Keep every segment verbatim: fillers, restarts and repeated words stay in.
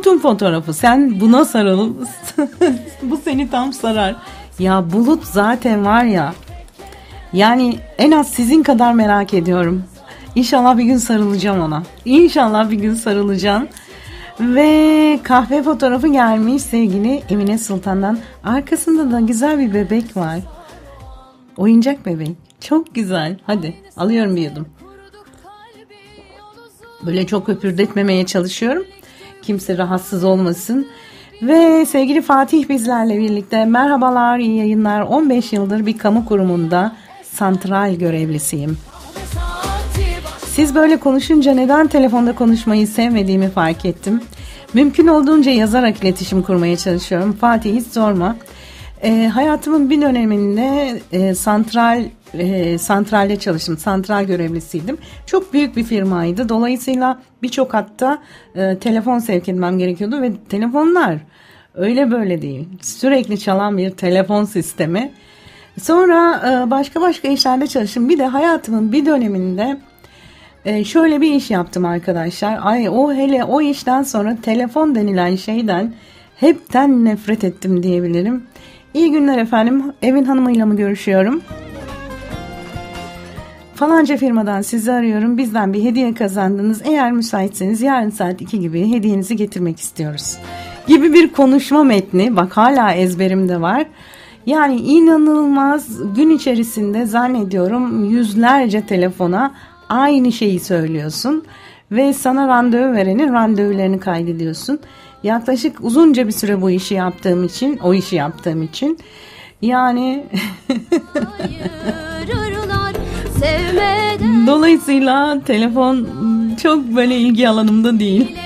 Bulut'un fotoğrafı. Sen buna sarıl. Bu seni tam sarar. Ya Bulut zaten var ya. Yani en az sizin kadar merak ediyorum. İnşallah bir gün sarılacağım ona. İnşallah bir gün sarılacağım. Ve kahve fotoğrafı gelmiş sevgili Emine Sultan'dan. Arkasında da güzel bir bebek var. Oyuncak bebek. Çok güzel. Hadi alıyorum bir yudum. Böyle çok öpürdetmemeye çalışıyorum. Kimse rahatsız olmasın. Ve sevgili Fatih bizlerle birlikte. Merhabalar, iyi yayınlar. on beş yıldır bir kamu kurumunda santral görevlisiyim. Siz böyle konuşunca neden telefonda konuşmayı sevmediğimi fark ettim. Mümkün olduğunca yazarak iletişim kurmaya çalışıyorum. Fatih hiç sorma. E, hayatımın bir döneminde e, santral e, santralde çalıştım. Santral görevlisiydim. Çok büyük bir firmaydı. Dolayısıyla birçok hatta e, telefon sevk etmem gerekiyordu ve telefonlar öyle böyle değil. Sürekli çalan bir telefon sistemi. Sonra e, başka başka işlerde çalıştım. Bir de hayatımın bir döneminde e, şöyle bir iş yaptım arkadaşlar. Ay o hele o işten sonra telefon denilen şeyden hepten nefret ettim diyebilirim. İyi günler efendim. Evin hanımıyla mı görüşüyorum? Falanca firmadan sizi arıyorum. Bizden bir hediye kazandınız. Eğer müsaitseniz yarın saat iki gibi hediyenizi getirmek istiyoruz. Gibi bir konuşma metni. Bak hala ezberimde var. Yani inanılmaz, gün içerisinde zannediyorum yüzlerce telefona aynı şeyi söylüyorsun. Ve sana randevu verenin randevularını kaydediyorsun. Yaklaşık uzunca bir süre bu işi yaptığım için, o işi yaptığım için yani dolayısıyla telefon çok böyle ilgi alanımda değil.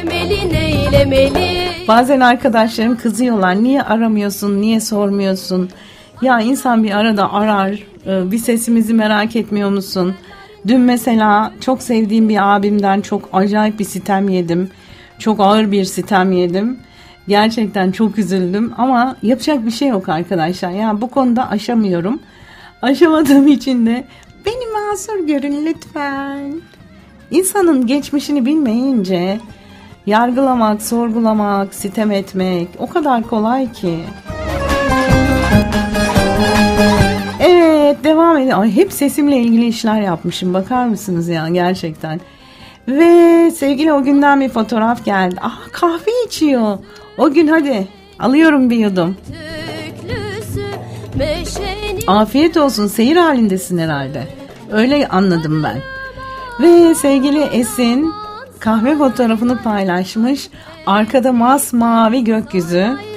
Bazen arkadaşlarım kızıyorlar. Niye aramıyorsun, niye sormuyorsun? Ya insan bir arada arar, bir sesimizi merak etmiyor musun? Dün mesela çok sevdiğim bir abimden çok acayip bir sitem yedim. Çok ağır bir sitem yedim. Gerçekten çok üzüldüm ama yapacak bir şey yok arkadaşlar. Yani bu konuda aşamıyorum. Aşamadığım için de beni mazur görün lütfen. İnsanın geçmişini bilmeyince yargılamak, sorgulamak, sitem etmek o kadar kolay ki. Evet, devam edelim. Ay, hep sesimle ilgili işler yapmışım. Bakar mısınız ya gerçekten. Ve sevgili o günden bir fotoğraf geldi. Ah, kahve içiyor. O gün hadi alıyorum bir yudum. Afiyet olsun, seyir halindesin herhalde. Öyle anladım ben. Ve sevgili Esin kahve fotoğrafını paylaşmış. Arkada masmavi gökyüzü.